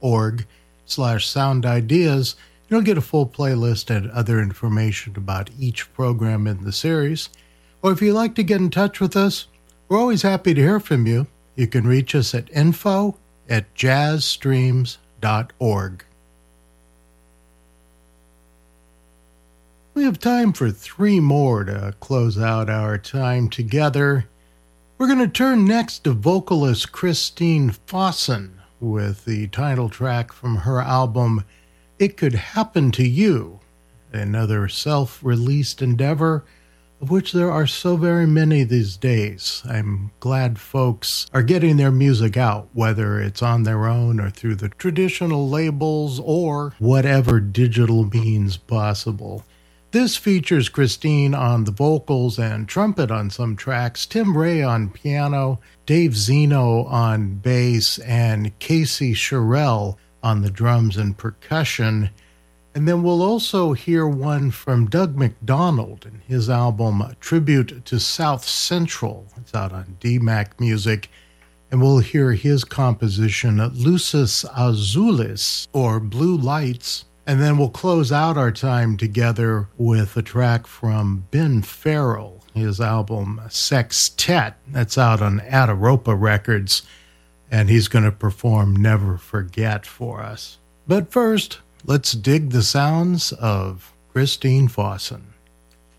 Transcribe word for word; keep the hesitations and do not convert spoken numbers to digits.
org slash sound ideas. You'll get a full playlist and other information about each program in the series. Or if you'd like to get in touch with us, we're always happy to hear from you. You can reach us at info at jazzstreams dot org. We have time for three more to close out our time together. We're going to turn next to vocalist Christine Fossen with the title track from her album It Could Happen to You, another self-released endeavor of which there are so very many these days. I'm glad folks are getting their music out, whether it's on their own or through the traditional labels or whatever digital means possible. This features Christine on the vocals and trumpet on some tracks, Tim Ray on piano, Dave Zeno on bass, and Casey Sherrill on the drums and percussion. And then we'll also hear one from Doug McDonald and his album Tribute to South Central. It's out on D MAC Music. And we'll hear his composition Luces Azules, or Blue Lights. And then we'll close out our time together with a track from Ben Farrell, his album Sextet. That's out on Ataropa Records. And he's going to perform Never Forget for us. But first, let's dig the sounds of Christine Fossen.